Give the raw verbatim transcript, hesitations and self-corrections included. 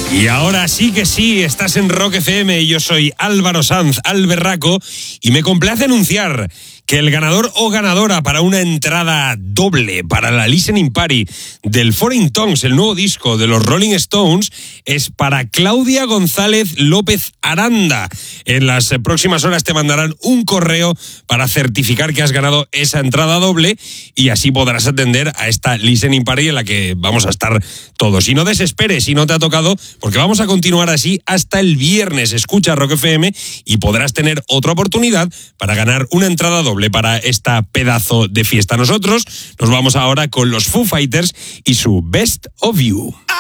Y ahora sí que sí, estás en Rock F M y yo soy Álvaro Sanz, Alberraco, y me complace anunciar que el ganador o ganadora para una entrada doble para la Listening Party del Foreign Tongues, el nuevo disco de los Rolling Stones, es para Claudia González López Aranda. En las próximas horas te mandarán un correo para certificar que has ganado esa entrada doble y así podrás atender a esta Listening Party en la que vamos a estar todos. Y no desesperes si no te ha tocado, porque vamos a continuar así hasta el viernes. Escucha Rock F M y podrás tener otra oportunidad para ganar una entrada doble para esta pedazo de fiesta. Nosotros nos vamos ahora con los Foo Fighters y su Best of You.